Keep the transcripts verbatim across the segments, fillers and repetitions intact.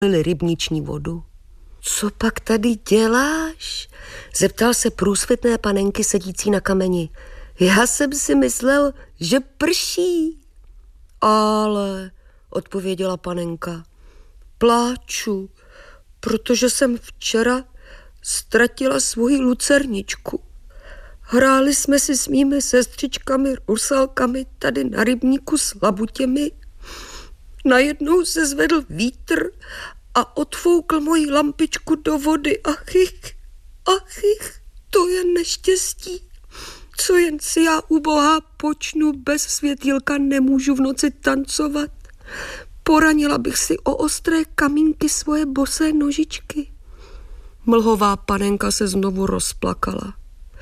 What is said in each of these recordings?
rybniční vodu. Co pak tady děláš? Zeptal se průsvitné panenky sedící na kameni. Já jsem si myslel, že prší. Ale, odpověděla panenka, pláču, protože jsem včera ztratila svoji lucerničku. Hráli jsme si s mými sestřičkami rusalkami tady na rybníku s labutěmi. Najednou se zvedl vítr a odfoukl moji lampičku do vody. Achich, achich, to je neštěstí. Co jen si já ubohá počnu, bez světýlka nemůžu v noci tancovat. Poranila bych si o ostré kamínky svoje bosé nožičky. Mlhová panenka se znovu rozplakala.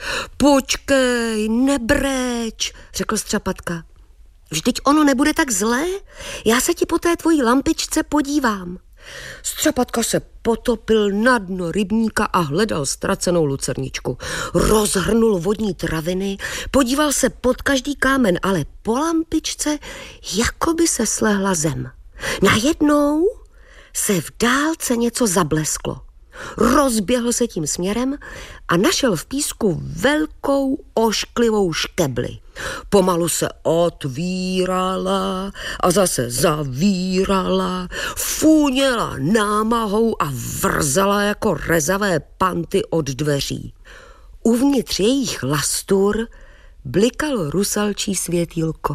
Počkej, nebreč, řekl Střapatka. Vždyť ono nebude tak zlé, já se ti po té tvojí lampičce podívám. Střapatka se potopil na dno rybníka a hledal ztracenou lucerničku. Rozhrnul vodní traviny, podíval se pod každý kámen, ale po lampičce jako by se slehla zem. Najednou se v dálce něco zablesklo. Rozběhl se tím směrem a našel v písku velkou ošklivou škebli. Pomalu se otvírala a zase zavírala, fůněla námahou a vrzala jako rezavé panty od dveří. Uvnitř jejich lastur blikalo rusalčí světýlko.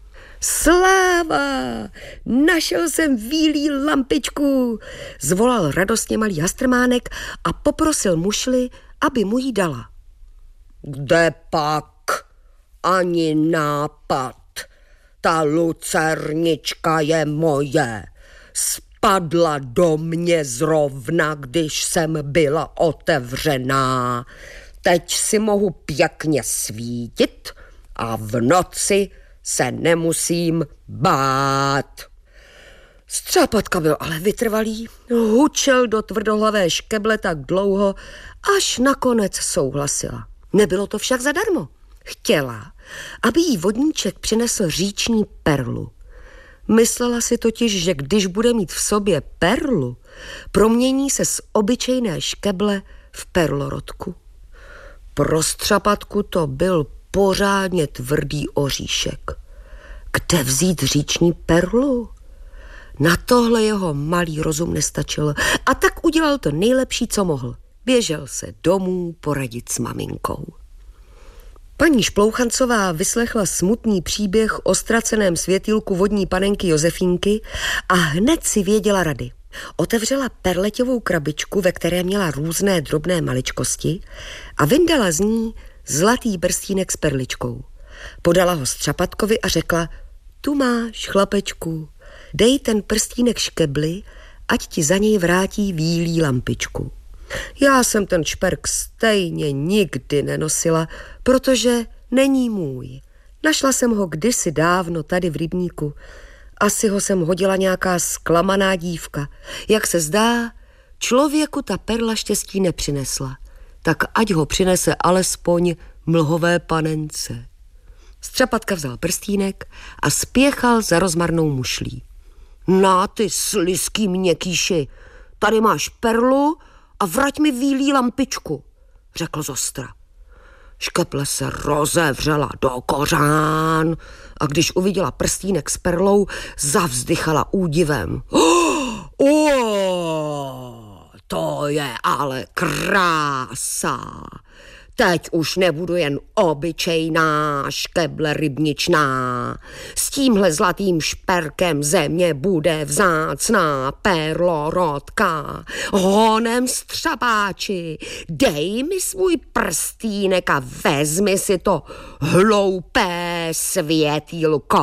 Sláva! Našel jsem výlí lampičku, zvolal radostně malý hastrmánek a poprosil mušli, aby mu ji dala. Kde pak? Ani nápad. Ta lucernička je moje. Spadla do mě zrovna, když jsem byla otevřená. Teď si mohu pěkně svítit a v noci se nemusím bát. Střápatka byl ale vytrvalý, hučel do tvrdohlavé škeble tak dlouho, až nakonec souhlasila. Nebylo to však zadarmo. Chtěla, aby jí vodníček přinesl říční perlu. Myslela si totiž, že když bude mít v sobě perlu, promění se z obyčejné škeble v perlorodku. Pro Střapatku to byl pořádně tvrdý oříšek. Kde vzít říční perlu? Na tohle jeho malý rozum nestačil a tak udělal to nejlepší, co mohl. Běžel se domů poradit s maminkou. Paní Šplouchancová vyslechla smutný příběh o ztraceném světýlku vodní panenky Josefínky a hned si věděla rady. Otevřela perleťovou krabičku, ve které měla různé drobné maličkosti a vyndala z ní zlatý prstínek s perličkou. Podala ho Střapatkovi a řekla, tu máš, chlapečku, dej ten prstínek škebli, ať ti za něj vrátí výlí lampičku. Já jsem ten šperk stejně nikdy nenosila, protože není můj. Našla jsem ho kdysi dávno tady v rybníku. Asi ho sem hodila nějaká zklamaná dívka. Jak se zdá, člověku ta perla štěstí nepřinesla. Tak ať ho přinese alespoň mlhové panence. Střapatka vzal prstínek a spěchal za rozmarnou mušlí. Na ty slizký měkkýši, tady máš perlu a vrať mi výlí lampičku, řekl zostra. Škeble se rozevřela do kořán a když uviděla prstínek s perlou, zavzdychala údivem. Oh, oh, to je ale krása. Teď už nebudu jen obyčejná škeble rybničná. S tímhle zlatým šperkem země bude vzácná perlorodka. Honem střapáči, dej mi svůj prstínek a vezmi si to hloupé světýlko.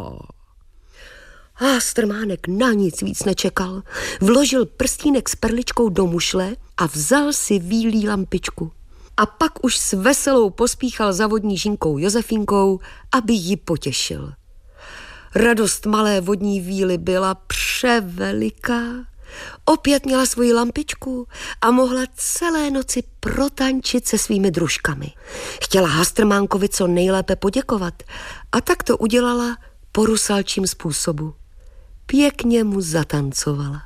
A Strmánek na nic víc nečekal. Vložil prstínek s perličkou do mušle a vzal si výlí lampičku. A pak už s veselou pospíchal za vodní žínkou Josefínkou, aby ji potěšil. Radost malé vodní víly byla převeliká. Opět měla svoji lampičku a mohla celé noci protančit se svými družkami. Chtěla Hastrmánkovi co nejlépe poděkovat a tak to udělala po rusalčím způsobu. Pěkně mu zatancovala.